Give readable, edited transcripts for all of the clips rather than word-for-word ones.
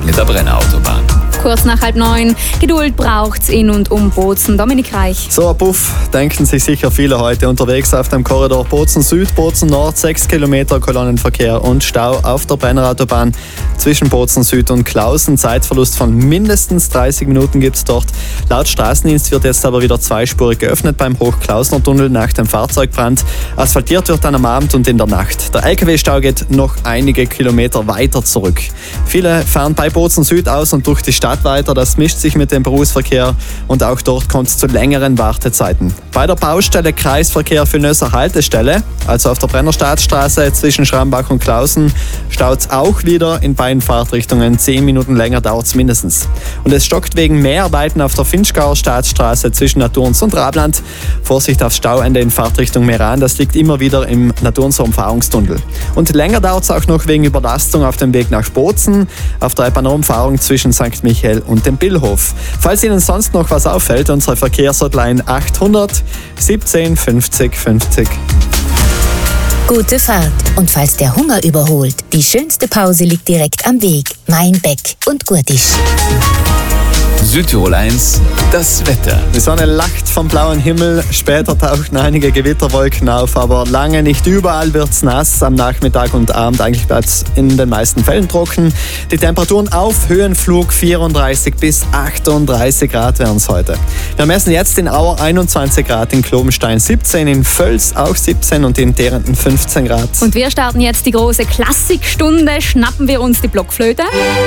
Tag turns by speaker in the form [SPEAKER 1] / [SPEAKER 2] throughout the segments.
[SPEAKER 1] mit der Brenner-Autobahn.
[SPEAKER 2] Kurz nach 8:30. Geduld braucht's in und um Bozen. Dominik Reich.
[SPEAKER 3] So ein Puff denken sich sicher viele heute unterwegs auf dem Korridor Bozen Süd, Bozen Nord. 6 Kilometer Kolonnenverkehr und Stau auf der Brenner-Autobahn zwischen Bozen Süd und Klausen. Zeitverlust von mindestens 30 Minuten gibt es dort. Laut Straßendienst wird jetzt aber wieder zweispurig geöffnet beim Hochklausner Tunnel nach dem Fahrzeugbrand. Asphaltiert wird dann am Abend und in der Nacht. Der LKW-Stau geht noch einige Kilometer weiter zurück. Viele fahren bei Bozen Süd aus und durch die Stadt weiter. Das mischt sich mit dem Berufsverkehr und auch dort kommt es zu längeren Wartezeiten. Bei der Baustelle Kreisverkehr für Nösser Haltestelle, also auf der Brennerstaatsstraße zwischen Schrambach und Klausen, staut es auch wieder in beiden Fahrtrichtungen. 10 Minuten länger dauert es mindestens. Und es stockt wegen Mehrarbeiten auf der Finchgauer Staatsstraße zwischen Naturns und Rabland. Vorsicht aufs Stauende in Fahrtrichtung Meran, das liegt immer wieder im Naturnser Umfahrungstunnel. Und länger dauert es auch noch wegen Überlastung auf dem Weg nach Bozen, auf der Epanow-Umfahrung zwischen St. Michael und dem Billhof. Falls Ihnen sonst noch was auffällt, unsere Verkehrshotline 800 17 50 50.
[SPEAKER 4] Gute Fahrt. Und falls der Hunger überholt, die schönste Pause liegt direkt am Weg. Mein Beck und Gurtisch.
[SPEAKER 1] Südtirol 1, das Wetter.
[SPEAKER 3] Die Sonne lacht vom blauen Himmel, später tauchen einige Gewitterwolken auf, aber lange nicht überall wird's nass. Am Nachmittag und Abend eigentlich bleibt's in den meisten Fällen trocken. Die Temperaturen auf Höhenflug 34 bis 38 Grad wären's heute. Wir messen jetzt in Auer 21 Grad, in Klobenstein 17, in Völs auch 17 und in Derenten 15 Grad.
[SPEAKER 2] Und wir starten jetzt die große Klassikstunde. Schnappen wir uns die Blockflöte.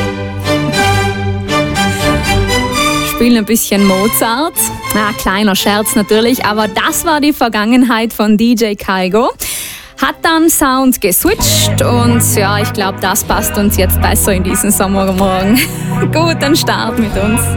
[SPEAKER 2] Spielen ein bisschen Mozart. Kleiner Scherz natürlich, aber das war die Vergangenheit von DJ Kaigo. Hat dann Sound geswitcht und ja, ich glaube, das passt uns jetzt besser in diesen Sommermorgen. Guten Start mit uns.